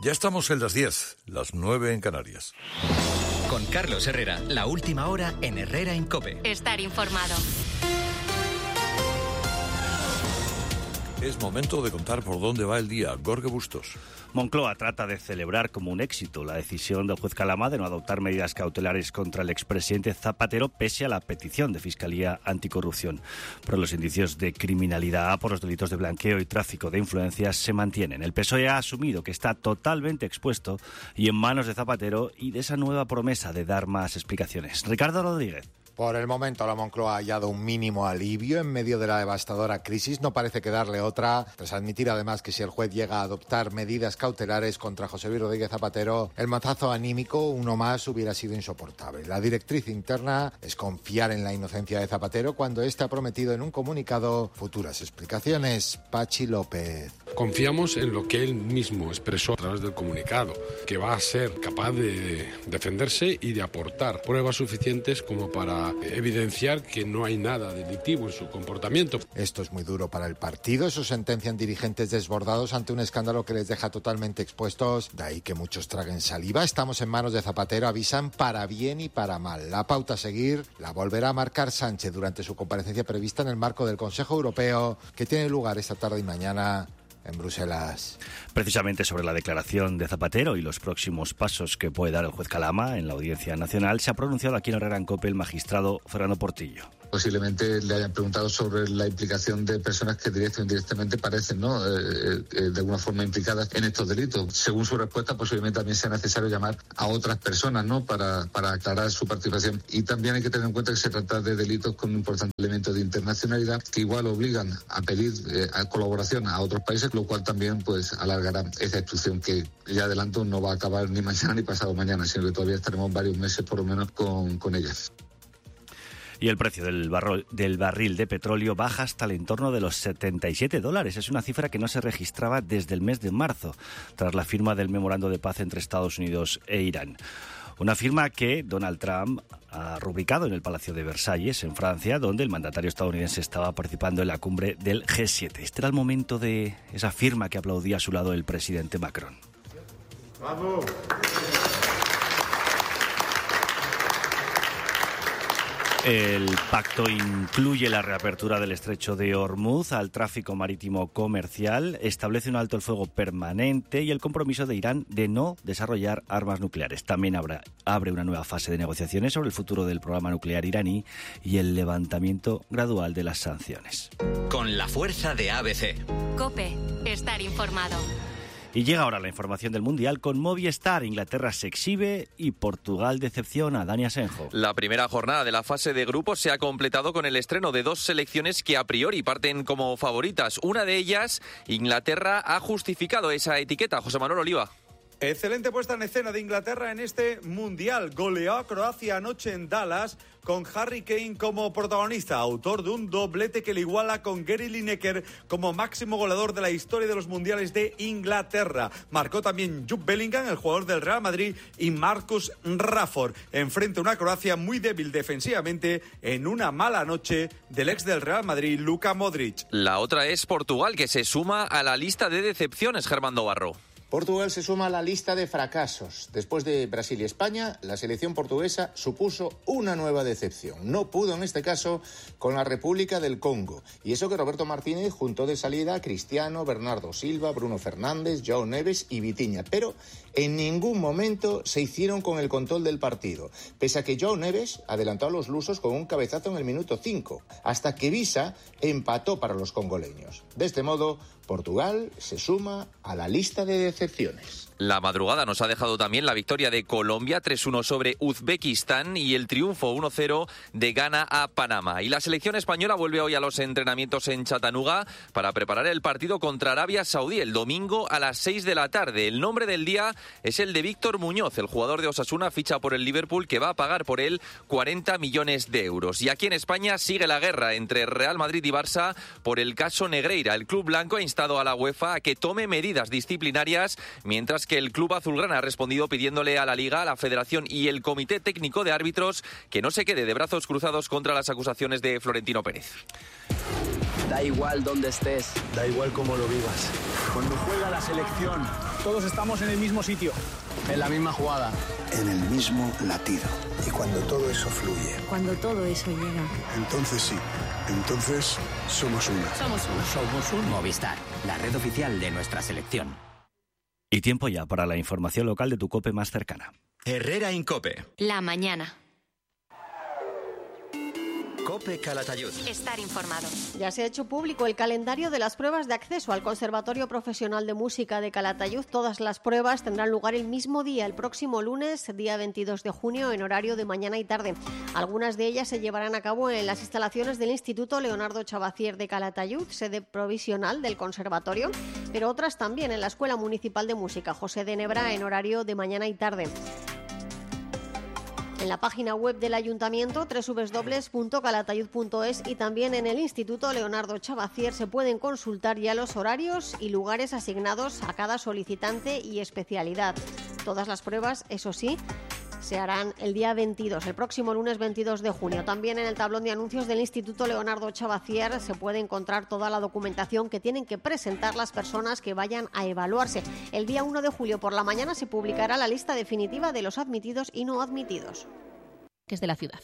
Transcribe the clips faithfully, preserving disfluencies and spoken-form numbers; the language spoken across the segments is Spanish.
Ya estamos en las diez, las nueve en Canarias. Con Carlos Herrera, la última hora en Herrera en COPE. Estar informado. Es momento de contar por dónde va el día. Gorge Bustos. Moncloa trata de celebrar como un éxito la decisión del juez Calama de no adoptar medidas cautelares contra el expresidente Zapatero pese a la petición de Fiscalía Anticorrupción. Pero los indicios de criminalidad por los delitos de blanqueo y tráfico de influencias se mantienen. El P S O E ha asumido que está totalmente expuesto y en manos de Zapatero y de esa nueva promesa de dar más explicaciones. Ricardo Rodríguez. Por el momento, la Moncloa ha hallado un mínimo alivio en medio de la devastadora crisis. No parece quedarle otra, tras admitir además que si el juez llega a adoptar medidas cautelares contra José Luis Rodríguez Zapatero, el mazazo anímico, uno más, hubiera sido insoportable. La directriz interna es confiar en la inocencia de Zapatero cuando éste ha prometido en un comunicado futuras explicaciones. Pachi López. Confiamos en lo que él mismo expresó a través del comunicado, que va a ser capaz de defenderse y de aportar pruebas suficientes como para evidenciar que no hay nada delictivo en su comportamiento. Esto es muy duro para el partido. Eso sentencian dirigentes desbordados ante un escándalo que les deja totalmente expuestos. De ahí que muchos traguen saliva. Estamos en manos de Zapatero, avisan para bien y para mal. La pauta a seguir la volverá a marcar Sánchez durante su comparecencia prevista en el marco del Consejo Europeo, que tiene lugar esta tarde y mañana en Bruselas. Precisamente sobre la declaración de Zapatero y los próximos pasos que puede dar el juez Calama en la Audiencia Nacional, se ha pronunciado aquí en Herrera en COPE el magistrado Fernando Portillo. Posiblemente le hayan preguntado sobre la implicación de personas que directa o indirectamente parecen, ¿no?, eh, eh, de alguna forma implicadas en estos delitos. Según su respuesta, posiblemente también sea necesario llamar a otras personas, ¿no?, para, para aclarar su participación. Y también hay que tener en cuenta que se trata de delitos con un importante elemento de internacionalidad que igual obligan a pedir eh, a colaboración a otros países, lo cual también pues alargará esa instrucción que, ya adelanto, no va a acabar ni mañana ni pasado mañana, sino que todavía estaremos varios meses por lo menos con, con ellas. Y el precio del, barro, del barril de petróleo baja hasta el entorno de los setenta y siete dólares. Es una cifra que no se registraba desde el mes de marzo, tras la firma del memorando de paz entre Estados Unidos e Irán. Una firma que Donald Trump ha rubricado en el Palacio de Versalles, en Francia, donde el mandatario estadounidense estaba participando en la cumbre del G siete. Este era el momento de esa firma que aplaudía a su lado el presidente Macron. ¡Vamos! El pacto incluye la reapertura del estrecho de Hormuz al tráfico marítimo comercial, establece un alto el fuego permanente y el compromiso de Irán de no desarrollar armas nucleares. También habrá, abre una nueva fase de negociaciones sobre el futuro del programa nuclear iraní y el levantamiento gradual de las sanciones. Con la fuerza de A B C. COPE. Estar informado. Y llega ahora la información del Mundial con Movistar. Inglaterra se exhibe y Portugal decepciona. Dani Asenjo. La primera jornada de la fase de grupos se ha completado con el estreno de dos selecciones que a priori parten como favoritas. Una de ellas, Inglaterra, ha justificado esa etiqueta. José Manuel Oliva. Excelente puesta en escena de Inglaterra en este Mundial. Goleó a Croacia anoche en Dallas con Harry Kane como protagonista, autor de un doblete que le iguala con Gary Lineker como máximo goleador de la historia de los Mundiales de Inglaterra. Marcó también Jude Bellingham, el jugador del Real Madrid, y Marcus Rashford. Enfrente a una Croacia muy débil defensivamente en una mala noche del ex del Real Madrid, Luka Modric. La otra es Portugal, que se suma a la lista de decepciones, Germán Dobarro. Portugal se suma a la lista de fracasos. Después de Brasil y España, la selección portuguesa supuso una nueva decepción. No pudo en este caso con la República del Congo. Y eso que Roberto Martínez juntó de salida a Cristiano, Bernardo Silva, Bruno Fernández, João Neves y Vitinha. Pero en ningún momento se hicieron con el control del partido. Pese a que João Neves adelantó a los lusos con un cabezazo en el minuto cinco. Hasta que Visa empató para los congoleños. De este modo, Portugal se suma a la lista de decepciones. La madrugada nos ha dejado también la victoria de Colombia tres uno sobre Uzbekistán y el triunfo uno cero de Ghana a Panamá. Y la selección española vuelve hoy a los entrenamientos en Chattanooga para preparar el partido contra Arabia Saudí el domingo a las seis de la tarde. El nombre del día es el de Víctor Muñoz, el jugador de Osasuna, ficha por el Liverpool, que va a pagar por él cuarenta millones de euros. Y aquí en España sigue la guerra entre Real Madrid y Barça por el caso Negreira. El club blanco ha instado a la UEFA a que tome medidas disciplinarias, mientras que el club azulgrana ha respondido pidiéndole a la Liga, a la Federación y el Comité Técnico de Árbitros que no se quede de brazos cruzados contra las acusaciones de Florentino Pérez. Da igual dónde estés, da igual cómo lo vivas. Cuando juega la selección, todos estamos en el mismo sitio, en la misma jugada, en el mismo latido. Y cuando todo eso fluye, cuando todo eso llega, entonces sí, entonces somos uno. Somos uno. Somos un Movistar, la red oficial de nuestra selección. Y tiempo ya para la información local de tu COPE más cercana. Herrera Incope. La mañana. COPE Calatayud. Estar informado. Ya se ha hecho público el calendario de las pruebas de acceso al Conservatorio Profesional de Música de Calatayud. Todas las pruebas tendrán lugar el mismo día, el próximo lunes, día veintidós de junio, en horario de mañana y tarde. Algunas de ellas se llevarán a cabo en las instalaciones del Instituto Leonardo Chavacier de Calatayud, sede provisional del conservatorio, pero otras también en la Escuela Municipal de Música José de Nebra, en horario de mañana y tarde. En la página web del Ayuntamiento, doble u doble u doble u punto calatayud punto es, y también en el Instituto Leonardo Chavacier se pueden consultar ya los horarios y lugares asignados a cada solicitante y especialidad. Todas las pruebas, eso sí, se harán el día veintidós, el próximo lunes veintidós de junio. También en el tablón de anuncios del Instituto Leonardo Chavacier se puede encontrar toda la documentación que tienen que presentar las personas que vayan a evaluarse. El día uno de julio por la mañana se publicará la lista definitiva de los admitidos y no admitidos. Que es de la ciudad.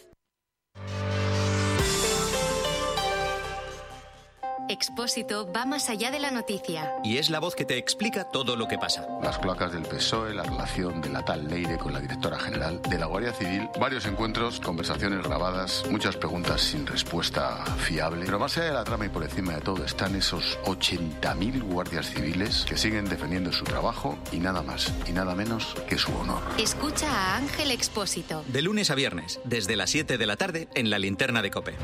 Expósito va más allá de la noticia. Y es la voz que te explica todo lo que pasa. Las cloacas del P S O E, la relación de la tal Leire con la directora general, de la Guardia Civil, varios encuentros, conversaciones grabadas, muchas preguntas sin respuesta fiable. Pero más allá de la trama y por encima de todo están esos ochenta mil guardias civiles que siguen defendiendo su trabajo y nada más y nada menos que su honor. Escucha a Ángel Expósito. De lunes a viernes, desde las siete de la tarde, en la linterna de COPE.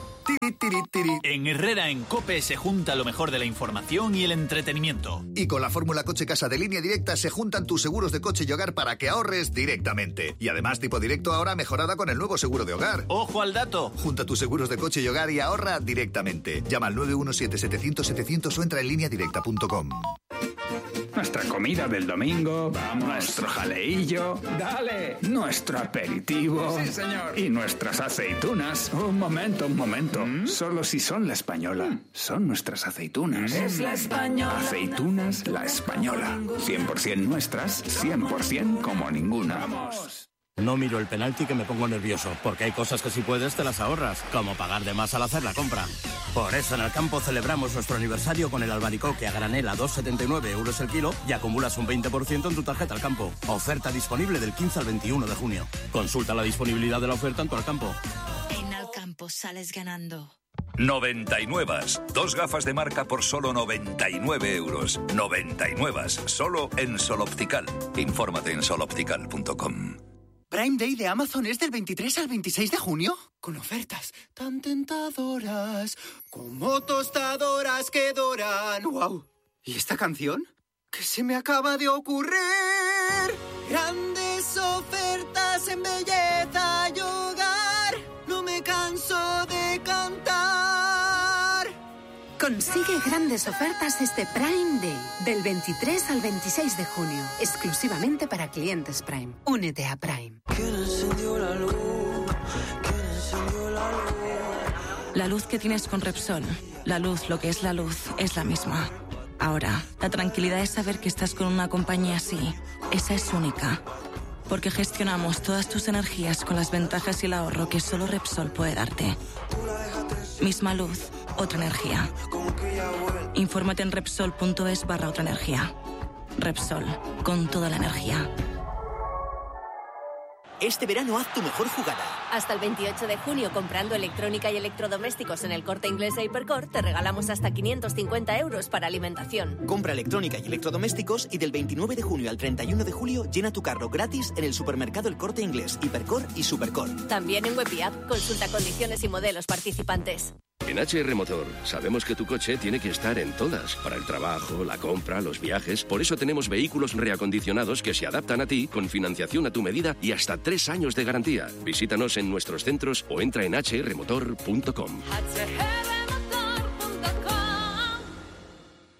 En Herrera en COPE se junta lo mejor de la información y el entretenimiento. Y con la fórmula Coche Casa de Línea Directa se juntan tus seguros de coche y hogar para que ahorres directamente. Y además tipo directo ahora mejorada con el nuevo seguro de hogar. ¡Ojo al dato! Junta tus seguros de coche y hogar y ahorra directamente. Llama al nueve uno siete, setecientos, setecientos o entra en línea directa punto com. Nuestra comida del domingo, vamos, nuestro jaleillo, dale, nuestro aperitivo, sí señor, y nuestras aceitunas. Un momento, un momento, ¿Mm? Solo si son la española, son nuestras aceitunas. Es la española. Aceitunas La Española, cien por ciento nuestras, cien por ciento como ninguna. Vamos. No miro el penalti que me pongo nervioso, porque hay cosas que si puedes te las ahorras, como pagar de más al hacer la compra. Por eso en Alcampo celebramos nuestro aniversario con el albaricoque a granel a dos coma setenta y nueve euros el kilo y acumulas un veinte por ciento en tu tarjeta Alcampo. Oferta disponible del quince al veintiuno de junio. Consulta la disponibilidad de la oferta en tu Alcampo. En Alcampo sales ganando. noventa y nueve. Dos gafas de marca por solo noventa y nueve euros. noventa y nueve. Solo en Sol Optical. Infórmate en sol optical punto com. Prime Day de Amazon es del veintitrés al veintiséis de junio, con ofertas tan tentadoras como tostadoras que doran. ¡Wow! ¿Y esta canción? ¿Qué se me acaba de ocurrir? Grandes ofertas en belleza y hogar, no me canso de cantar. Consigue grandes ofertas este Prime Day, del veintitrés al veintiséis de junio, exclusivamente para clientes Prime. Únete a Prime. ¿Quién encendió la luz? ¿Quién encendió la luz? La luz que tienes con Repsol, la luz, lo que es la luz, es la misma. Ahora, la tranquilidad es saber que estás con una compañía así. Esa es única. Porque gestionamos todas tus energías con las ventajas y el ahorro que solo Repsol puede darte. Misma luz, otra energía. Infórmate en Repsol punto es barra otra energía. Repsol, con toda la energía. Este verano haz tu mejor jugada. Hasta el veintiocho de junio, comprando electrónica y electrodomésticos en el Corte Inglés e Hipercor, te regalamos hasta quinientos cincuenta euros para alimentación. Compra electrónica y electrodomésticos y del veintinueve de junio al treinta y uno de julio llena tu carro gratis en el supermercado El Corte Inglés, Hipercor y Supercor. También en web y app. Consulta condiciones y modelos participantes. En H R Motor sabemos que tu coche tiene que estar en todas, para el trabajo, la compra, los viajes. Por eso tenemos vehículos reacondicionados que se adaptan a ti con financiación a tu medida y hasta tres años de garantía. Visítanos en nuestros centros o entra en h r motor punto com.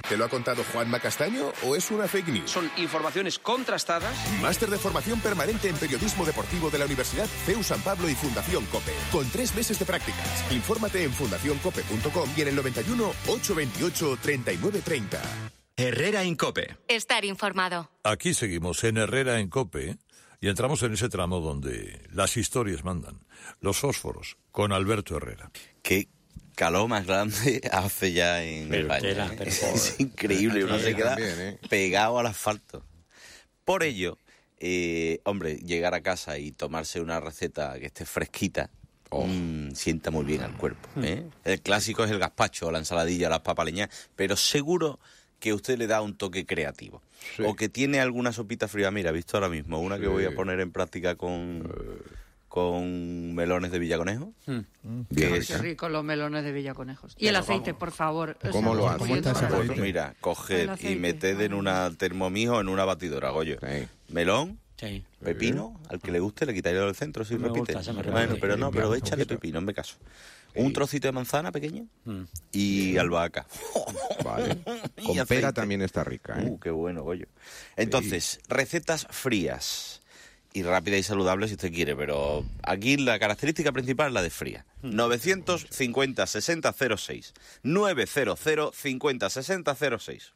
¿Te lo ha contado Juanma Castaño o es una fake news? Son informaciones contrastadas. Máster de formación permanente en periodismo deportivo de la Universidad C E U San Pablo y Fundación COPE. Con tres meses de prácticas. Infórmate en fundación cope punto com y en el noventa y uno, ochocientos veintiocho, treinta y nueve treinta. Herrera en COPE. Estar informado. Aquí seguimos en Herrera en COPE y entramos en ese tramo donde las historias mandan. Los fósforos, con Alberto Herrera. Qué calor más grande hace ya en pero España. tela, ¿eh? pero es increíble, uno se queda también, ¿eh? pegado al asfalto. Por ello, eh, hombre, llegar a casa y tomarse una receta que esté fresquita, Oh. Mm, sienta muy bien al cuerpo, ¿eh? El clásico es el gazpacho, la ensaladilla, las papaleñas, pero seguro que usted le da un toque creativo. Sí. O que tiene alguna sopita fría. Mira, visto ahora mismo, una sí. que voy a poner en práctica con, uh. con melones de Villaconejo. Mm. Bien, es... Qué rico los melones de Villaconejos. Y pero el aceite, vamos. por favor. ¿Cómo lo hace? Pues mira, coger y meted en una termomijo o en una batidora, Goyo. Sí. Melón. Sí. Pepino, al que le guste le quitaré del centro si me repite. Gusta, me bueno, pero no, pero échale pepino, en mi caso. Sí. Un trocito de manzana pequeño mm. y albahaca. Vale. Con pera también está rica, ¿eh? Uh, qué bueno, Goyo. Entonces, sí. recetas frías y rápidas y saludables si usted quiere, pero aquí la característica principal es la de fría. Mm. novecientos cincuenta, sesenta, cero seis. novecientos cincuenta, sesenta, cero seis.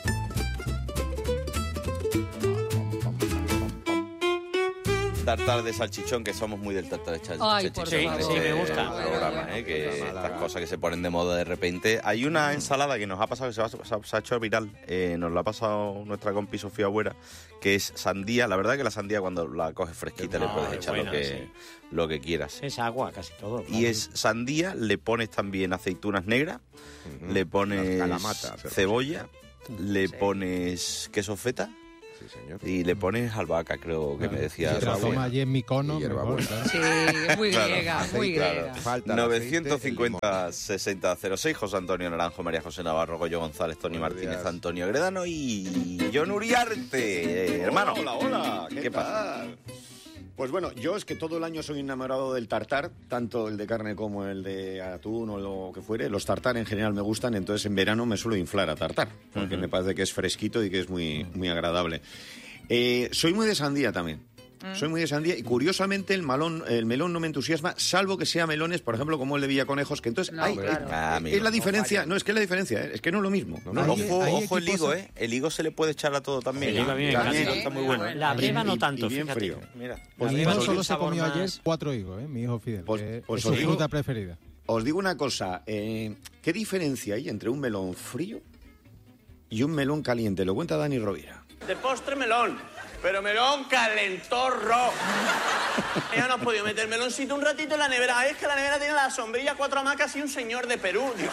Tartar de salchichón, que somos muy del tartar de salchichón. Ay, por sí, favor. sí, me gusta. Programa, ¿eh? Que estas cosas que se ponen de moda de repente. Hay una ensalada que nos ha pasado, que se ha, se ha hecho viral, eh, nos la ha pasado nuestra compi Sofía Buera, que es sandía. La verdad que la sandía cuando la coges fresquita no, le puedes echar buena, lo, que, sí. lo que quieras. Es agua casi todo. Claro. Y es sandía, le pones también aceitunas negras, uh-huh. le pones cebolla, le sí. pones queso feta. Sí, señor. Y le pones albahaca, creo que ah, me decía. Si la toma allí en mi cono, mejor, sí, muy griega, claro, muy griega. Claro. novecientos cincuenta, sesenta, cero seis, José Antonio Naranjo, María José Navarro, Goyo González, Tony Buenos Martínez, días. Antonio Gredano y John Uriarte. Eh, hermano. Hola, hola. ¿Qué, ¿Qué pasa? Pues bueno, yo es que todo el año soy enamorado del tartar, tanto el de carne como el de atún o lo que fuere. Los tartar en general me gustan, entonces en verano me suelo inflar a tartar, porque uh-huh. me parece que es fresquito y que es muy, muy agradable. Eh, soy muy de sandía también. Mm. Soy muy de sandía y curiosamente el, malón, el melón no me entusiasma, salvo que sea melones, por ejemplo, como el de Villaconejos, que entonces no, hay, claro. ah, es, es la diferencia, no, es que es la diferencia, ¿eh? Es que no es lo mismo. No, no, ahí, ojo, ahí ojo el higo, ¿eh? El higo se le puede echar a todo también. El higo también, también está muy bueno. La breva no tanto, y bien fíjate. Frío. Mira, pues mi hijo solo se comió más... ayer cuatro higos, ¿eh? Mi hijo Fidel, pues, pues es su digo, fruta preferida. Os digo una cosa, eh, ¿qué diferencia hay entre un melón frío y un melón caliente? Lo cuenta Dani Rovira. De postre melón, pero melón calentorro. Ya no has podido meter meloncito un ratito en la nevera. Es que la nevera tiene la sombrilla, cuatro hamacas y un señor de Perú. Digo,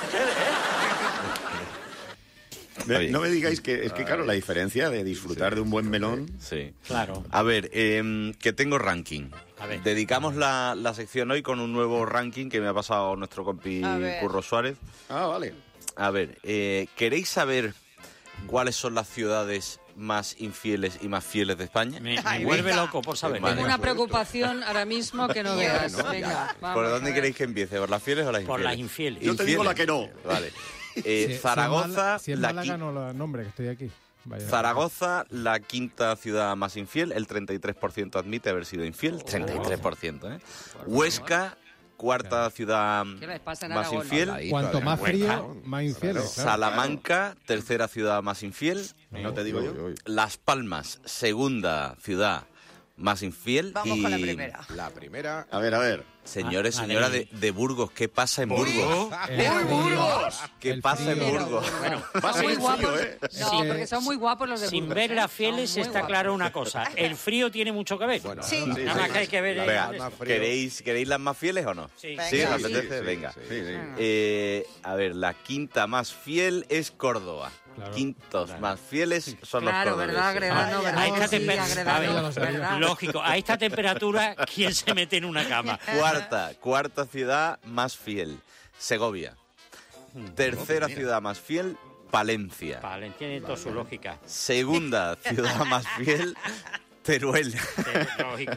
¿qué es? No me digáis que es que, claro, la diferencia de disfrutar sí, de un buen melón... Sí, claro. A ver, eh, que tengo ranking. A ver. Dedicamos la, la sección hoy con un nuevo ranking que me ha pasado nuestro compi Curro Suárez. Ah, vale. A ver, eh, ¿queréis saber cuáles son las ciudades más infieles y más fieles de España? Me, me vuelve loco por saber. Tengo una preocupación ahora mismo que no veas. Venga, vamos, ¿por dónde queréis que empiece? ¿Por las fieles o las infieles? Por las infieles. Yo te digo la que no. Vale. Eh, si, Zaragoza... Si es Málaga, no lo nombre, que estoy aquí. Vaya. Zaragoza, la quinta ciudad más infiel, el treinta y tres por ciento admite haber sido infiel, treinta y tres por ciento, ¿eh? Huesca, cuarta ciudad más infiel. Cuanto más frío, más infiel. Claro. Salamanca, tercera ciudad más infiel. No te digo yo. Las Palmas, segunda ciudad más infiel. Vamos y con la primera. La primera. A ver, a ver. Señores, ah, señora de, de Burgos, ¿qué pasa en Burgos? ¡En Burgos! ¿Qué el pasa frío. en Burgos? Bueno, son muy guapos. ¿eh? No, porque son muy guapos los de Sin Burgos. Sin ver las fieles está guapos. Claro una cosa. El frío tiene mucho que ver. Bueno, sí. Nada más que hay que ver. Venga, ¿queréis, ¿Queréis las más fieles o no? Sí. ¿Sí? ¿Os apetece? Sí, Venga. Sí, sí. Eh, a ver, la quinta más fiel es Córdoba. Claro. Quintos claro. más fieles son claro, los cordobeses. Verdad, Gredano, verdad, a esta sí, temperatura, sí, lógico, a esta temperatura, ¿quién se mete en una cama? Cuarta, cuarta ciudad más fiel, Segovia. Tercera oh, ciudad más fiel, Palencia. Palencia tiene toda su lógica. Segunda ciudad más fiel, Teruel. Lógico.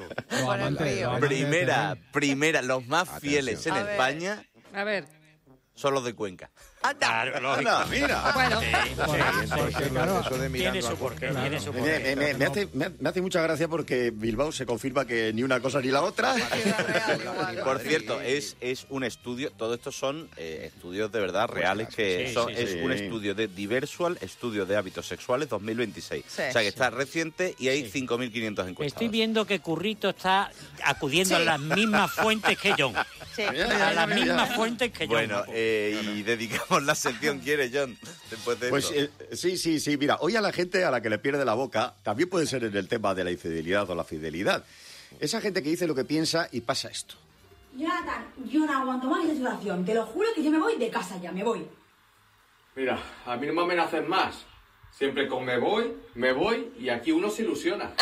Primera, primera, los más fieles en a España ver. A ver. son los de Cuenca. Claro, lógico. Anda, mira. Bueno, Sí, Bueno, sí, porque, sí. claro, Eso de Tiene mirando su a porqué, Jorge. tiene su Me, porqué. me- me hace, me, me hace mucha gracia porque Bilbao se confirma que ni una cosa ni la otra. Por cierto, es, es un estudio, todo esto son eh, estudios de verdad reales, que Sí, son, sí, es sí. un estudio de Diversual, estudio de hábitos sexuales dos mil veintiséis. Sí. O sea que está reciente y hay cinco mil quinientos encuestados. Estoy viendo que Currito está acudiendo Sí. a las mismas fuentes que John. Sí. Ya, ya, A ya, las ya, mismas ya. fuentes que John. Bueno, eh, y dedicamos la sección, ¿quiere, John? Después de Pues esto. eh, sí, sí, sí. Mira, hoy a la gente a la que le pierde la boca, también puede ser en el tema de la infidelidad o la fidelidad. Esa gente que dice lo que piensa y pasa esto. Jonathan, yo no aguanto más esta situación. Te lo juro que yo me voy de casa ya, me voy. Mira, a mí no me amenacen más. Siempre con me voy, me voy y aquí uno se ilusiona.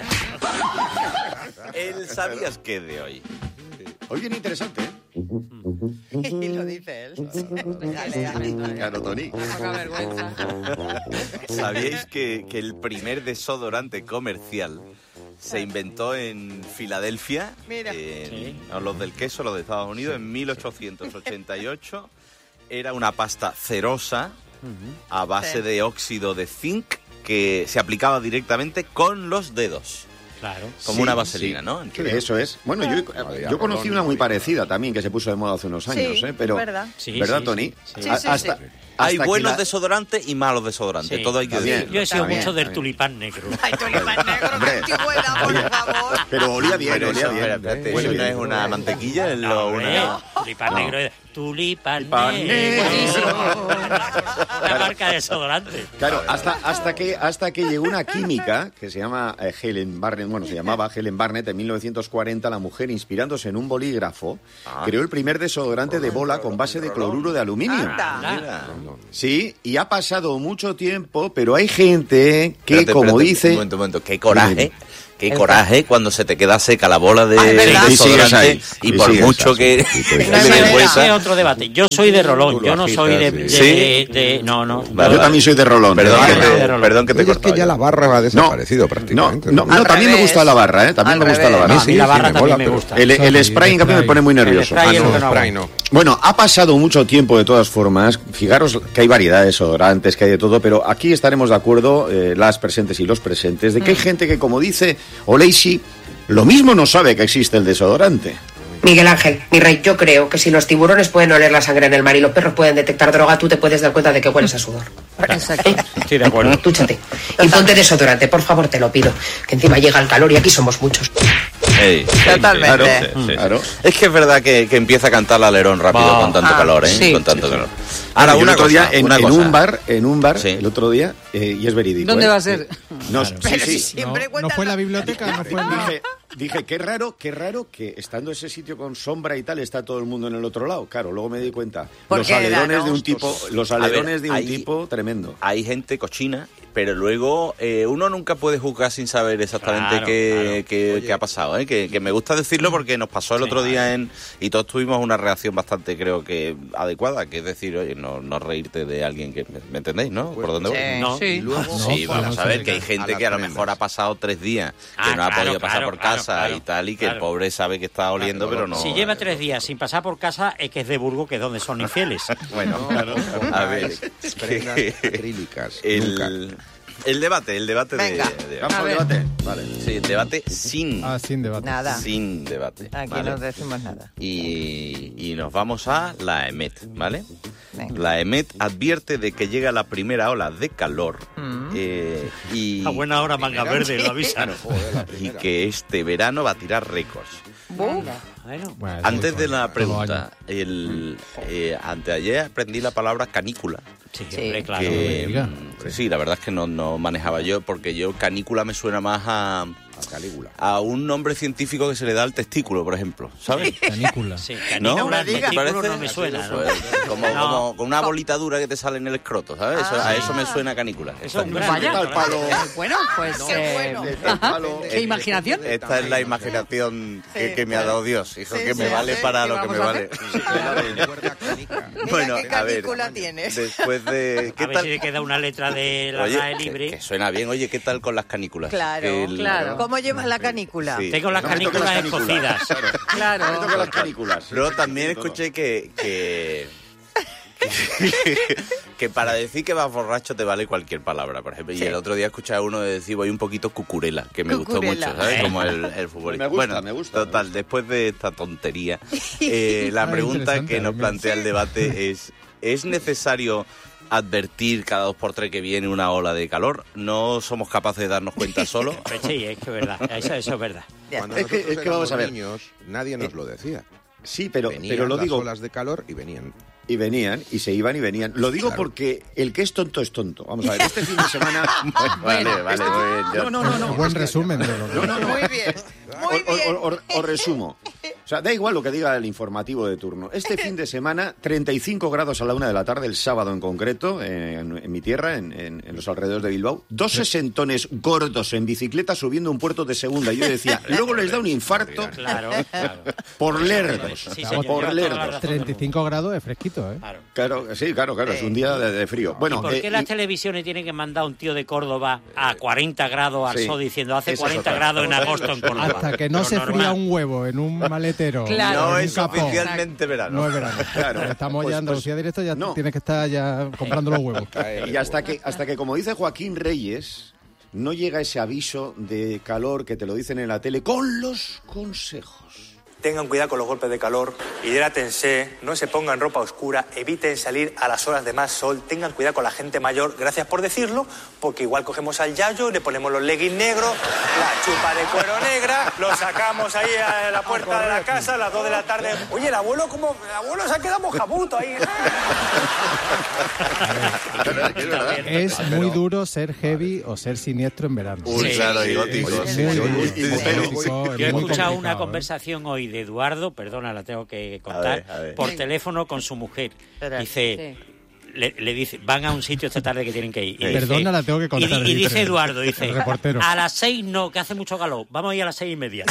El ¿sabías qué de hoy? Hoy viene interesante, ¿eh? Y lo dice él. Dale, dale. Claro, Tony. Poca vergüenza. ¿Sabíais que, que el primer desodorante comercial se inventó en Filadelfia? Mira. En- no, los del queso, los de Estados Unidos, en mil ochocientos ochenta y ocho. Era una pasta cerosa a base Sí. de óxido de zinc que se aplicaba directamente con los dedos. Claro. Como Sí, una vaselina, sí. ¿no? Sí, eso es. Bueno, yo, yo conocí una muy parecida también que se puso de moda hace unos años, Sí, ¿eh? Pero, verdad. Sí, ¿verdad, sí, Tony? sí, sí. A- Sí, sí, hasta, sí. Hay hasta que buenos la- desodorantes y malos desodorantes, Sí. todo hay que También. decirlo. Yo he sido Está mucho bien, del está bien. tulipán negro. Ay, tulipán negro, Hombre. qué antigüedad, por Oye, favor. Pero olía bien, Pero olía eso, bien. espera, espérate, Huele ¿eso no bien. es una mantequilla? Es No, lo- hombre, una... tulipán No. negro. es- Tulipán Tulipán negro. negro. La marca de desodorante. Claro, hasta, hasta, que, hasta que llegó una química que se llama eh, Helen Barnett, bueno, se llamaba Helen Barnett en mil novecientos cuarenta, la mujer, inspirándose en un bolígrafo, Ah. creó el primer desodorante de bola con base de cloruro de aluminio. Anda. Mira. Sí, y ha pasado mucho tiempo, pero hay gente que, Espérate, como espérate, dice... Un momento, un momento. Qué coraje, Dime. qué El- coraje cuando se te queda seca la bola de, Ah, es verdad. de Y sigues desodorante ahí, y y por sigues mucho así. que, Y que sigues le así. dé Ese vuelta. es otro debate. Yo soy de rolón, Tú yo lo no soy de, agitas, de, sí. de- de- no, no. Vale, Yo vale. también soy de Rolón. Perdón, ¿verdad? que de te, Rolón. perdón que te he Oye, es que cortado. ya la barra ha desaparecido No, prácticamente. no, no, Al también me revés. gusta la barra, ¿eh? También Al me gusta la revés. barra. No, a mí sí, la sí, barra me también mola, me pero- gusta. El, el Sí, spray, en cambio, me spray. pone muy El nervioso. spray Ah, es no. lo que no Spray aguanto. no. Bueno, ha pasado mucho tiempo de todas formas. Fijaros que hay variedad de desodorantes, que hay de todo, pero aquí estaremos de acuerdo, eh, las presentes y los presentes, de que hay gente que, como dice Oleisi, lo mismo no sabe que existe el desodorante. Miguel Ángel, mi rey, yo creo que si los tiburones pueden oler la sangre en el mar y los perros pueden detectar droga, tú te puedes dar cuenta de que hueles a sudor. Exacto. Estoy de acuerdo. Dúchate. Y ponte desodorante, por favor, te lo pido. Que encima llega el calor y aquí somos muchos. Ey, Totalmente. claro, sí, sí, sí. Claro. Es que es verdad que, que empieza a cantar el alerón rápido Va. con tanto Ah, calor, ¿eh? sí. Con tanto calor. Ahora, Ahora, yo una el otro cosa, día en, una en cosa. un bar, en un bar, Sí. el otro día, eh, y es verídico. ¿Dónde ¿eh? va a ser? No, Claro. sí, Pero sí. si siempre No, cuentan no fue la- la biblioteca, no fue la... Dije, dije, qué raro, qué raro que estando ese sitio con sombra y tal está todo el mundo en el otro lado. Claro, luego me di cuenta. ¿Por Los qué era, alerones no? de un tipo, los A ver, alerones de un hay- tipo tremendo. Hay gente cochina, pero luego eh, uno nunca puede juzgar sin saber exactamente Claro, qué, claro. qué- qué ha pasado. ¿eh? Que, que me gusta decirlo porque nos pasó el Sí, otro día vale. en y todos tuvimos una reacción bastante, creo que adecuada, que es decir, oye, no, no reírte de alguien que... ¿Me, me entendéis, no? ¿Por dónde voy? Sí. No. Sí. Y luego, Sí, No, vamos no a ver sé. que hay A gente las que a lo tremendas. mejor ha pasado tres días, que Ah, no ha claro, podido pasar claro, por claro, casa claro, y tal, y que el claro. pobre sabe que está oliendo, pero no... Si lleva tres días sin pasar por casa, es que es de Burgos, que es donde son infieles. Bueno, No, a ver... prendas acrílicas. Nunca. El, el debate, el debate de- Venga. de... Vamos A al ver. debate. Vale. Sí, el debate sin... Ah, sin debate. Nada. Sin debate. Aquí ¿vale? no decimos nada. Y, y nos vamos a la EMET, ¿vale? Venga. La EMET advierte de que llega la primera ola de calor Mm. eh, y, A buena hora, manga verde, lo avisan. y que este verano va a tirar récords. Buf. Bueno, Bueno, Antes de la todo pregunta, año. el, eh, anteayer aprendí la palabra canícula. sí, Sí. hombre, claro. que, diga. mm, sí, la verdad es que no, no manejaba yo, porque yo canícula me suena más a, A Calígula. a un nombre científico que se le da al testículo, por ejemplo, ¿sabes? Canícula. Sí, ¿No? canícula, ¿Me testículo parece? no me suena, ¿no? Pues, como, No. como con una bolita dura que te sale en el escroto, ¿sabes? Eso- Ah. a eso me suena canícula. Eso es un Esta- gran Vaya, el palo. Bueno, pues... Qué eh, bueno. ajá. ¿Qué imaginación? Esta es la imaginación que, Sí, que me ha claro. dado Dios, hijo, Sí, que sí, me vale sí. para ¿Qué lo que vamos me a vale. Cuerda canica. Bueno, Mira qué a ver, canícula tienes. después de... A ¿Qué ver si tal? le queda una letra de la Oye, R A E que, libre. que suena bien. Oye, ¿qué tal con las canículas? Claro, Que el- claro. ¿Cómo llevas la canícula? Sí. Tengo las No me toques canículas las canículas. escocidas. Me Claro. tocan las canículas. Luego también Todo. escuché que, que, que que para decir que vas borracho te vale cualquier palabra, por ejemplo. Sí. Y el otro día escuché a uno decir, voy un poquito cucurela, que me cucurela. gustó mucho, ¿sabes? Como el, el futbolista. Me gusta, bueno, me gusta. Total, me gusta. después de esta tontería, eh, la pregunta que nos plantea el debate es, ¿es necesario advertir cada dos por tres que viene una ola de calor? ¿No somos capaces de darnos cuenta solo? Pues sí, es que es verdad, eso, eso es verdad. Cuando es que, es que vamos a ver. Niños, nadie nos lo decía. Sí, pero, venían pero lo las digo. olas de calor y venían. Y venían, y se iban y venían. Lo digo claro. porque el que es tonto es tonto. Vamos a ver, este fin de semana... vale, vale, este... muy bien. Yo... No, no, no. no. Buen resumen de lo que... No, no, no. Muy bien, muy o, bien. O, o, o resumo. O sea, da igual lo que diga el informativo de turno. Este fin de semana, treinta y cinco grados a la una de la tarde, el sábado en concreto, en, en mi tierra, en, en, en los alrededores de Bilbao. Dos sesentones gordos en bicicleta subiendo un puerto de segunda. Yo decía, luego les da un infarto claro, claro. por lerdos. Sí, señor, por lerdos. treinta y cinco grados es fresquito, ¿eh? Claro. Claro, sí, claro, claro, es un día de, de frío. Bueno, ¿Y por qué eh, las y... televisiones tienen que mandar a un tío de Córdoba a cuarenta grados al sí, sol diciendo hace cuarenta es grados en agosto en Córdoba? Hasta que no Lo se normal. fría un huevo en un maletero. Claro. No en es un capó, oficialmente verano. No es verano. Claro. Estamos Pues- ya en Andalucía pues- directo, ya no. tienes que estar ya comprando los huevos. Y hasta que, hasta que, como dice Joaquín Reyes, no llega ese aviso de calor que te lo dicen en la tele con los consejos. Tengan cuidado con los golpes de calor, hidrátense, no se pongan ropa oscura, eviten salir a las horas de más sol, tengan cuidado con la gente mayor, gracias por decirlo, porque igual cogemos al yayo, le ponemos los leggings negros, la chupa de cuero negra, lo sacamos ahí a la puerta de la casa a las dos de la tarde. Oye, el abuelo, como el abuelo se ha quedado mojabuto ahí. Es muy duro ser heavy o ser siniestro en verano. Uy, claro, y gótico. Es Sí, muy sí, duro. sí, sí, Es sí. gótico, es Yo he muy escuchado complicado, una ¿eh? conversación hoy de Eduardo, perdona, la tengo que contar, A ver, a ver. por teléfono con su mujer. Espera, Dice, le, le dice, van a un sitio esta tarde que tienen que ir. Y dice- Perdona, la tengo que contar. Y, di- y dice dice Eduardo, dice, el reportero. a las seis no, que hace mucho calor, vamos a ir a las seis y media.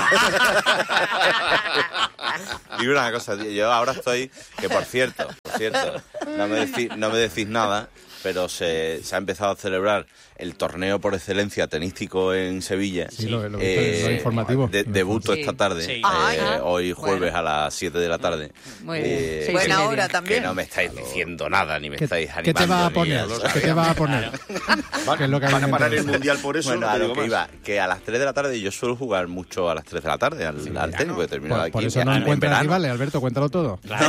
Y una cosa, tío, yo ahora estoy, que por cierto, por cierto, no me decís, no me decís nada, pero se, se ha empezado a celebrar el torneo por excelencia tenístico en Sevilla. Sí, lo- lo he visto en lo informativo. de- debuto Sí. esta tarde, Sí. eh, Ay, hoy jueves bueno. a las siete de la tarde. Muy bien. Eh, Sí, Buena que- hora Que también. no me estáis diciendo nada, ni me ¿Qué, estáis qué animando. te vas a ni poner? a- ¿Qué te vas a poner? ¿Qué es lo que Van a habéis parar el inventado? mundial por eso. Bueno, no a te lo digo que más. iba, que a las tres de la tarde yo suelo jugar mucho a las tres de la tarde al, al tenis, porque termino Por, aquí. por eso no en- en encuentras verano. rivales, Alberto, cuéntalo todo. Claro.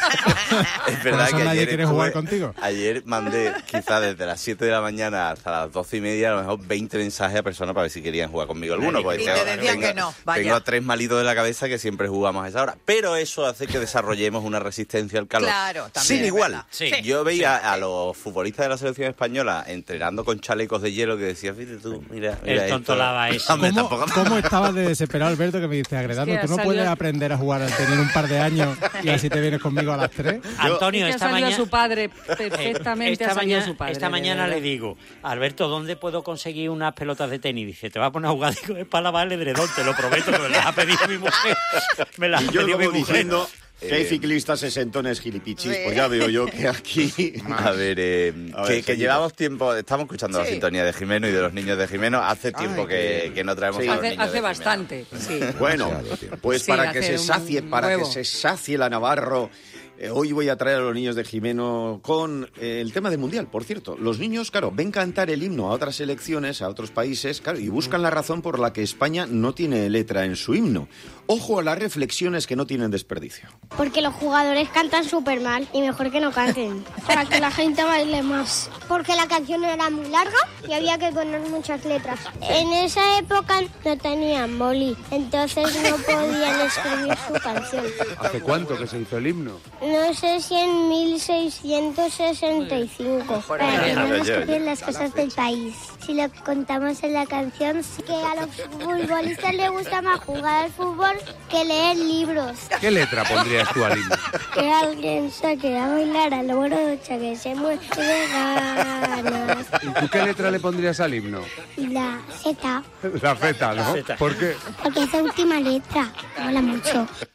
Es verdad eso que nadie ayer quiere estuve- jugar contigo. Ayer mandé quizá desde las siete de la mañana hasta las doce y media a lo mejor veinte mensajes a personas para ver si querían jugar conmigo alguno. Porque Y te decían que no, vaya. Tengo a tres malitos de la cabeza que siempre jugamos a esa hora. Pero eso hace que desarrollemos una resistencia al calor. Claro, también Sin es igual. verdad. Sí. Yo veía a los futbolistas de la selección española entrenando con chalecos de hielo que decía, fíjate tú, mira, mira El tonto esto". lava ese. Hombre, ¿Cómo, tampoco- ¿Cómo estabas de desesperado, Alberto, que me dice, Agredano, Es que tú ha no puedes salido- aprender a jugar al tener un par de años y así te vienes conmigo a las tres? Antonio, Es que ha esta salido mañana... su padre perfectamente. Esta, ha salido mañana, su padre, esta de mañana verdad. le digo, Alberto, ¿dónde puedo conseguir unas pelotas de tenis? Dice, te vas a poner a jugar. Digo, es para lavar el edredón, te lo prometo, que me las ha pedido mi mujer. Me las Y ha yo pedido mi como mujer. diciendo que hay Eh, ciclistas sesentones gilipichis, Sí. pues ya veo yo que aquí... A ver, eh, A ver, que, que seguimos. llevamos tiempo, estamos escuchando la Sí. sintonía de Jimeno y de los niños de Jimeno. Hace tiempo Ay, que, qué- que no traemos Sí. a los Hace, niños hace de bastante, sí. Bueno, pues Sí, para que hace se un sacie, para que huevo. se sacie la Navarro, eh, hoy voy a traer a los niños de Jimeno con eh, el tema del Mundial, por cierto. Los niños, claro, ven cantar el himno a otras selecciones, a otros países, claro, y buscan la razón por la que España no tiene letra en su himno. Ojo a las reflexiones que no tienen desperdicio. Porque los jugadores cantan súper mal y mejor que no canten. Para que la gente baile más. Porque la canción era muy larga y había que poner muchas letras. En esa época no tenían boli, entonces no podían escribir su canción. ¿Hace cuánto que se hizo el himno? No sé si en mil seiscientos sesenta y cinco. Para que no nos copien las cosas del país. Si lo contamos en la canción, sí que a los futbolistas les gusta más jugar al fútbol que leer libros. ¿Qué letra pondrías tú al himno? Que alguien saque a bailar a la morocha que se muere de ganas. ¿Y tú qué letra le pondrías al himno? Y la Z, La Z, ¿no? ¿Por qué? porque es la última letra. Mola mucho.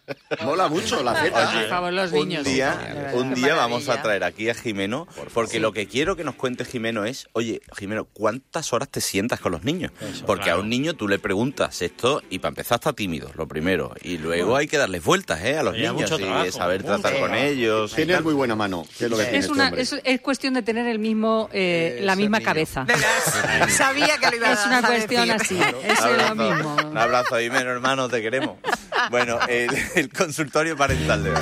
Mola mucho la Z. Por favor, los Un niños. día, un día vamos a traer aquí a Jimeno, porque lo que quiero que nos cuente Jimeno es, oye, Jimeno, ¿cuántas horas te sientas con los niños? Eso, porque claro. a un niño tú le preguntas esto y para empezar está tímido, lo primero. Y luego hay que darles vueltas, ¿eh? A los Lleva niños mucho y trabajo, saber mucho tratar con trabajo. ellos. y Tienes tal. muy buena mano, que es lo que tiene Es, este una, hombre. es, es cuestión de tener el mismo, eh, la misma cabeza. Verás, sabía que lo iba a Es una a cuestión decir. así. Eso es lo abrazo, mismo. Un abrazo, Jimeno, hermano, te queremos. Bueno, el, el consultorio parental de hoy.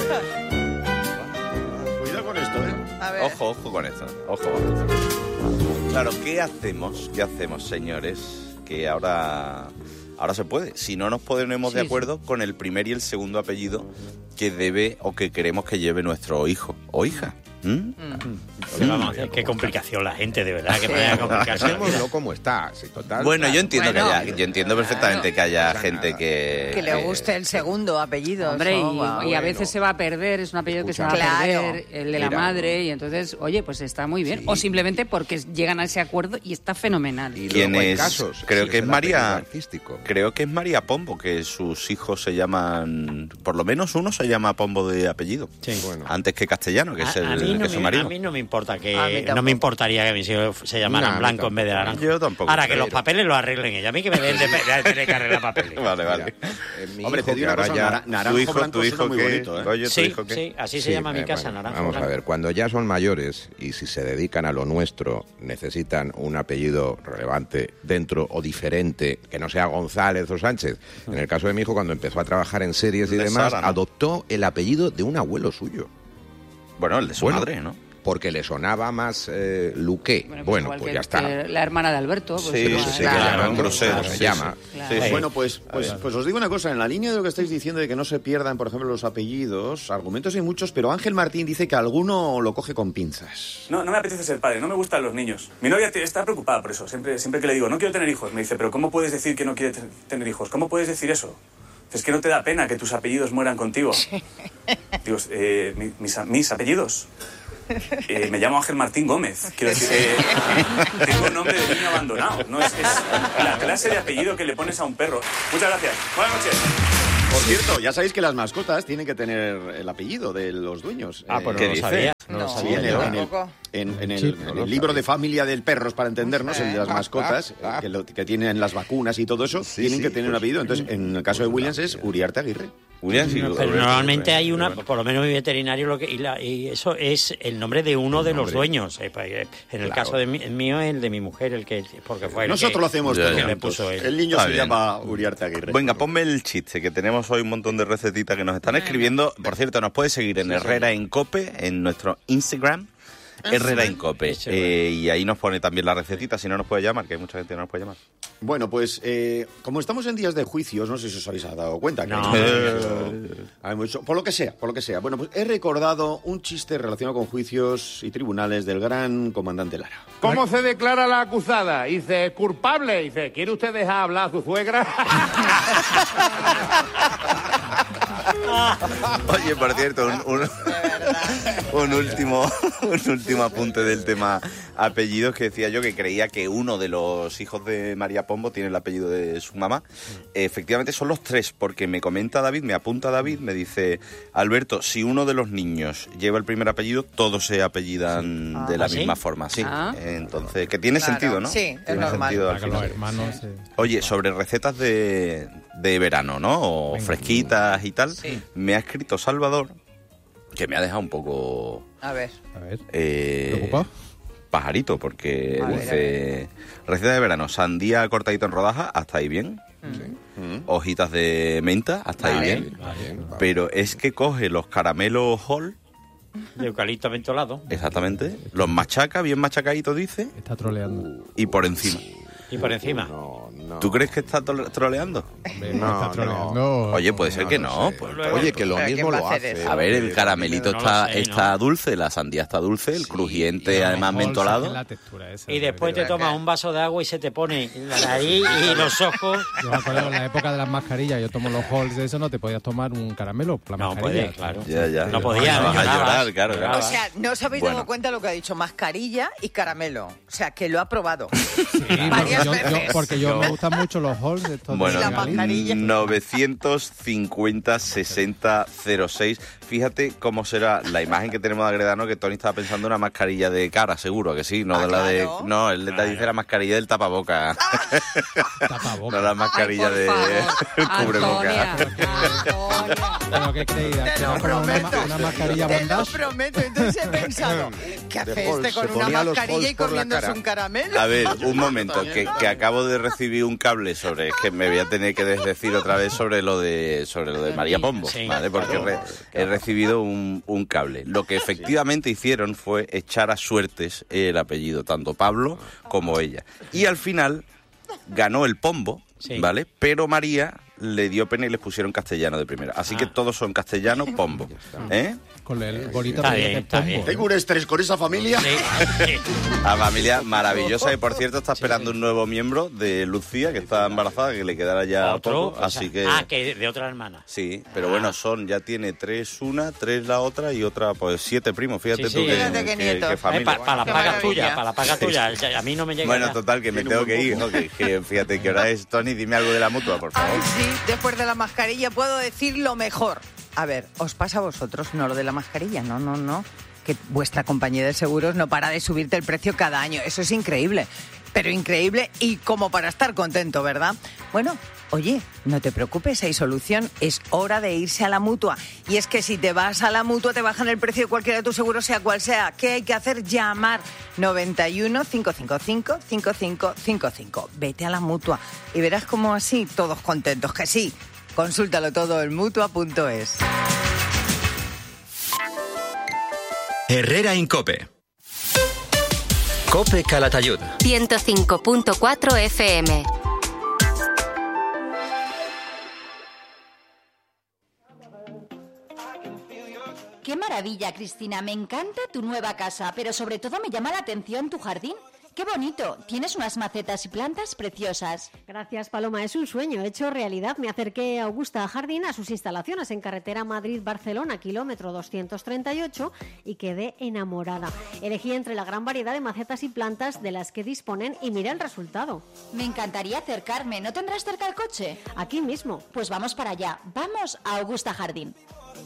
Cuidado con esto, ¿eh? A ver. Ojo, ojo con esto, ojo con esto. Claro, ¿qué hacemos? ¿Qué hacemos, señores? Que ahora, ahora se puede. Si no nos ponemos Sí, de sí. acuerdo con el primer y el segundo apellido que debe o que queremos que lleve nuestro hijo o hija. ¿Mm? Pero vamos a hacer, qué complicación la gente, de verdad, que vaya a complicarse la vida. Dejémoslo como está. Si total, Bueno, yo entiendo Bueno, que haya, yo entiendo perfectamente que haya gente que Que le guste el segundo apellido. Hombre, y, eso, guau. y a veces se va a perder, es un apellido que se va a Claro. perder, el de la Mira. madre, y entonces, oye, pues está muy bien. O simplemente porque llegan a ese acuerdo y está fenomenal. Y ¿Quién luego hay es? casos, Creo si que es el María. apellido artístico. Creo que es María Pombo, que sus hijos se llaman, por lo menos uno se llama Pombo de apellido. Sí. Bueno. Antes que Castellano, que es A, el a mí que no es su me, marido. a mí no me importa A mí que tampoco. no me importaría que mis hijos se llamaran No, a mí blanco en vez de tampoco. naranja. Yo tampoco, Ahora que pero- los papeles los arreglen ella, a mí que me den de, de tener que arreglar papeles. Vale, vale. Eh, mi Hombre, hijo, te digo que una ahora cosa, ya- nara- naranjo tu hijo, blanco tu suena hijo muy qué, bonito, ¿eh? Goyo, tu Sí, hijo qué. sí, así se Sí, llama mi eh, casa, bueno, naranja. Vamos a blanco. ver, cuando ya son mayores y si se dedican a lo nuestro, necesitan un apellido relevante dentro o diferente, que no sea González o Sánchez. En el caso de mi hijo, cuando empezó a trabajar en series y De demás, Sara, ¿no? adoptó el apellido de un abuelo suyo. Bueno, el de su Bueno, madre, ¿no? Porque le sonaba más eh, Luque. Bueno, igual pues que- ya está. que la hermana de Alberto. Pues, Sí, igual. sí, sí, que claro, llaman grosero, como se sí, llama. sí. Claro. Sí, sí. Bueno, pues, pues, pues os digo una cosa, en la línea de lo que estáis diciendo de que no se pierdan, por ejemplo, los apellidos, argumentos hay muchos, pero Ángel Martín dice que alguno lo coge con pinzas. No, no me apetece ser padre, no me gustan los niños. Mi novia te- está preocupada por eso. Siempre, siempre que le digo, no quiero tener hijos, me dice, pero ¿cómo puedes decir que no quieres te- tener hijos? ¿Cómo puedes decir eso? Es que no te da pena que tus apellidos mueran contigo. Digo, eh, mi- mis, a- mis apellidos. Eh, me llamo Ángel Martín Gómez. Quiero decir, eh, tengo nombre de niño abandonado. No es, es la clase de apellido que le pones a un perro. Muchas gracias. Buenas noches. Por cierto, ya sabéis que las mascotas tienen que tener el apellido de los dueños. Ah, pues no ¿qué lo dice? sabía. No, lo No, Sí, sabía en yo. el, en el- Tampoco. en- en el- Sí, en no el lo libro sabía. de familia del perros, para entendernos, el de las Ah, mascotas, ah, ah. que, lo- que tienen las vacunas y todo eso, tienen sí, que tener un pues, apellido. Entonces, en el caso de Williams es Uriarte Aguirre. William, sí, No, pero normalmente hay una, por lo menos mi veterinario, lo que y, la- y eso es el nombre de uno de los nombre. dueños. Eh, pa- eh, En el Claro. caso de mi- el mío, el de mi mujer, el que porque fue el Nosotros que- lo hacemos Ya, todos ya. le juntos. puso él. El niño Está se bien. llama Uriarte Aguirre. Venga, ponme el chiste, que tenemos hoy un montón de recetitas que nos están escribiendo. Por cierto, nos puedes seguir en Herrera en Cope, en nuestro Instagram, Herrera en Cope. Eso, Eh, y ahí nos pone también la recetita, si no nos puede llamar, que hay mucha gente que no nos puede llamar. Bueno, pues eh, como estamos en días de juicios, no sé si os habéis dado cuenta. Que No. hay mucho- hay mucho- por lo que sea, por lo que sea. Bueno, pues he recordado un chiste relacionado con juicios y tribunales del gran comandante Lara. ¿Cómo se declara la acusada? Dice, culpable. Dice, ¿quiere usted dejar hablar a su suegra? Oye, por cierto, un, un- un último, un último apunte del tema apellidos, que decía yo que creía que uno de los hijos de María Pombo tiene el apellido de su mamá. Efectivamente son los tres, porque me comenta David, me apunta David, me dice, Alberto, si uno de los niños lleva el primer apellido, todos se apellidan de la ¿Ah, sí? misma forma, sí. Ah. Entonces, que tiene Claro, sentido, ¿no? sí, es Tiene normal. sentido al Para que los final. hermanos se- Oye, sobre recetas de, de verano, ¿no? O Venga. fresquitas y tal, Sí. me ha escrito Salvador, que me ha dejado un poco... A ver. A ver. eh, ¿Preocupado? pajarito, porque A ver, dice... Receta de verano, sandía cortadita en rodajas, hasta ahí bien. Hojitas de menta, hasta ahí Vale. bien. Pero es que coge los caramelos Hall, De eucalipto mentolado. exactamente, los machaca, bien machacaditos, dice, Está troleando. y por encima. Y por encima. No, no. ¿Tú crees que está tro- troleando? Hombre, No, está no. troleando. Oye, puede ser No que lo no. sé. pues- Luego- Oye, que lo Pero ¿quién mismo va a lo hacer hace. eso? A ver, el hombre, caramelito no lo está, sé, ¿no? está dulce, la sandía está dulce, el crujiente Y a lo además mejor mentolado. saque la textura esa, Y después te ¿verdad? tomas un vaso de agua y se te pone la nariz y los ojos. Yo me acuerdo en la época de las mascarillas, yo tomo los halls de eso, no te podías tomar un caramelo por la No mascarilla. puedes, claro. Ya, ya. No podía, Vas a llorabas. llorar, claro, claro. O sea, no os habéis Bueno. dado cuenta de lo que ha dicho, mascarilla y caramelo. O sea, que lo ha probado. Sí, Varias yo- yo- veces. porque yo me gustan mucho los halls de estos Bueno, de Galí. novecientos cincuenta sesenta cero seis. Fíjate cómo será la imagen que tenemos de Agredano, que Tony estaba pensando en una mascarilla de cara, seguro que sí, no Ah, de la claro. de. No, él Claro. dice la mascarilla del tapaboca. Tapaboca. No la mascarilla Ay, de por favor. cubreboca. ¿Pero qué creías? ¿Que va a poner una, una mascarilla Te lo bondage? prometo, entonces he pensado, ¿qué hace este con una mascarilla y comiéndose un caramelo? A ver, un momento, que, que acabo de recibir un cable sobre, es que me voy a tener que decir otra vez sobre lo de sobre lo de María Pombo, Sí. ¿vale? Porque re- he recibido un, un cable. Lo que efectivamente hicieron fue echar a suertes el apellido, tanto Pablo como ella. Y al final ganó el Pombo, Sí. ¿vale? Pero María le dio pena y les pusieron castellano de primera. Así que todos son castellano, Pombo. ¿Eh? Con el bonito Está apellido bien, de está Pombo. bien. Tengo un estrés con esa familia. La familia maravillosa y por cierto está esperando un nuevo miembro de Lucía, que está embarazada, que le quedará ya Otro, poco, así que... Ah, que de otra hermana. Sí, pero bueno, son, ya tiene tres una, tres la otra y otra, pues siete primos, fíjate Sí, sí. tú que, Fíjate qué que- nietos. que familia. Para la Qué paga maravilla. tuya, para la paga tuya. Ya- A mí no me llega Bueno, ya. total, que me tengo que ir, ¿no? que, que fíjate que hora es, Tony, dime algo de la mutua, por favor. Ay, sí, después de la mascarilla puedo decir lo mejor. A ver, ¿os pasa a vosotros? No lo de la mascarilla, no, no, no. Que vuestra compañía de seguros no para de subirte el precio cada año. Eso es increíble. Pero increíble y como para estar contento, ¿verdad? Bueno, oye, no te preocupes, hay solución. Es hora de irse a la Mutua. Y es que si te vas a la Mutua te bajan el precio de cualquiera de tus seguros, sea cual sea. ¿Qué hay que hacer? Llamar noventa y uno, cinco cinco cinco, cinco cinco cinco cinco. Vete a la Mutua y verás cómo así todos contentos. Que sí, consúltalo todo en mutua punto es. Herrera Incope. Cope Calatayud. ciento cinco punto cuatro F M. ¡Qué maravilla, Cristina! Me encanta tu nueva casa, pero sobre todo me llama la atención tu jardín. ¡Qué bonito! Tienes unas macetas y plantas preciosas. Gracias, Paloma. Es un sueño hecho realidad. Me acerqué a Augusta Jardín a sus instalaciones en carretera Madrid-Barcelona, kilómetro doscientos treinta y ocho, y quedé enamorada. Elegí entre la gran variedad de macetas y plantas de las que disponen y miré el resultado. Me encantaría acercarme. ¿No tendrás cerca el coche? Aquí mismo. Pues vamos para allá. Vamos a Augusta Jardín.